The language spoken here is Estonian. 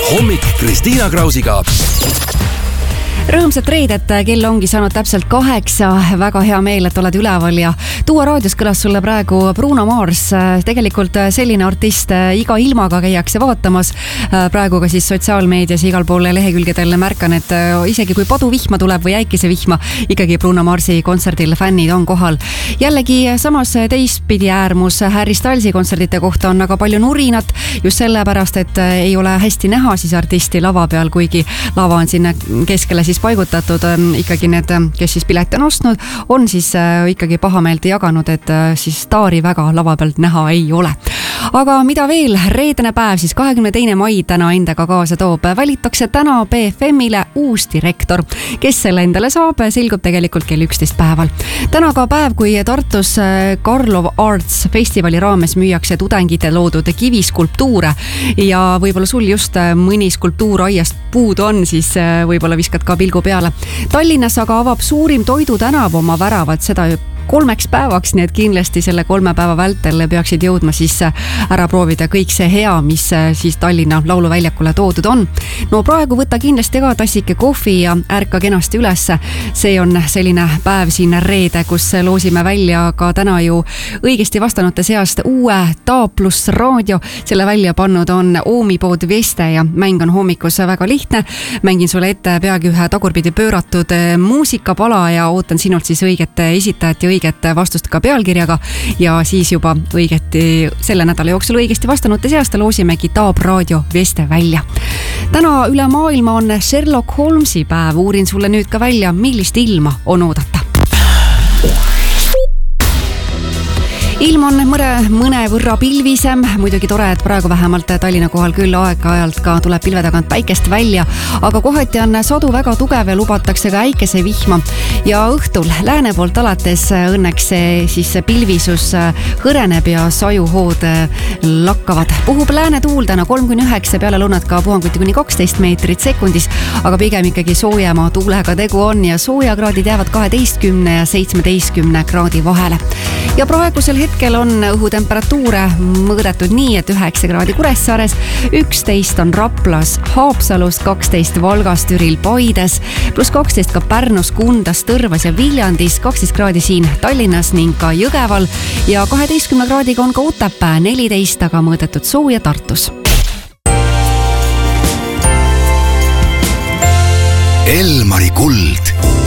Hommik Kristiina Krausiga. Rõõmsat reedet, kell ongi saanud täpselt 8. Väga hea meel, et oled üleval ja Tuua raadios kõlas sulle praegu Bruno Mars. Tegelikult selline artist iga ilmaga käiakse vaatamas. Praegu ka siis sotsiaalmeedias igal pool lehekülgedel märkan, et isegi kui paduvihma tuleb või äikesevihma, ikkagi Bruno Marsi kontserdil fännid on kohal. Jällegi samas teistpidi äärmus Harry Stylesi kontserdite kohta on aga palju nurinat, just sellepärast, et ei ole hästi näha siis artisti lava peal, kuigi lava on sinna keskele siis paigutatud. Ikkagi need, kes siis pileti on ostnud, on siis ikkagi pahameelt jaganud, et siis staari väga lava pealt näha ei ole. Aga mida veel? Reedene päev, siis 22. mai täna endaga kaasa toob. Valitakse täna BFM-ile uus direktor. Kes selle endale saab, selgub tegelikult kell 11 päeval. Täna ka päev, kui Tartus Karlov Arts festivali raames müüakse tudengite loodud kiviskulptuure ja võib-olla sul just mõni skulptuur aiast puudu on, siis võib-olla viskad ka pilgu peale. Tallinnas aga avab suurim toidutänav oma väravad, seda 3 päevaks, nii et kindlasti selle 3 päeva vältel peaksid jõudma siis ära proovida kõik see hea, mis siis Tallinna lauluväljakule toodud on. No praegu võta kindlasti ka tassike kohvi ja ärka kenasti üles. See on selline päev siin reede, kus loosime välja ka täna ju õigesti vastanute seast uue Taaplus raadio. Selle välja pannud on Oomipood Veste ja mäng on hommikus väga lihtne. Mängin sulle ette peagi ühe tagurpidi pööratud muusikapala ja ootan sinult siis õiget esitajat ja õiget vastust ka pealkirjaga ja siis juba õigeti selle nädala jooksul õigesti vastanute seast loosimegi Taapraadio Veste välja. Täna üle maailma on Sherlock Holmesi päev. Uurin sulle nüüd ka välja, millist ilma on oodata. Ilm on mõne võrra pilvisem, muidugi tore, et praegu vähemalt Tallinna kohal küll aeg-ajalt ka tuleb pilve tagant päikest välja, aga kohati on sadu väga tugev ja lubatakse ka äikesevihma ja õhtul lääne poolt alates õnneks siis pilvisus hõreneb ja sajuhood lakkavad. Puhub lääne tuul täna 3-9, peale lõunat ka puhanguti kuni 12 meetrit sekundis, aga pigem ikkagi soojema tuulega tegu on ja soojakraadid jäävad 12 ja 17 kraadi vahele. Ja praegusel hetkel on õhutemperatuure mõõdetud nii, et 9 kraadi Kuressaares, 11 on Raplas, Haapsalus, 12 Valgas, Türil, Paides, plus 12 ka Pärnus, Kundas, Tõrvas ja Viljandis, 12 kraadi siin Tallinnas ning ka Jõgeval ja 12 kraadiga on ka Otepää, 14 aga mõõdetud sooja Tartus. Elmari kuld.